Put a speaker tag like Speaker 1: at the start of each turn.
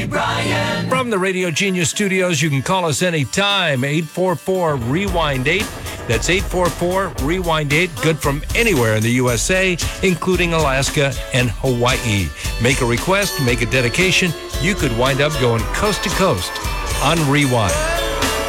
Speaker 1: Brian.
Speaker 2: From the Radio Genius Studios, you can call us anytime, 844-REWIND-8. That's 844-REWIND-8, good from anywhere in the USA, including Alaska and Hawaii. Make a request, make a dedication. You could wind up going coast to coast on Rewind.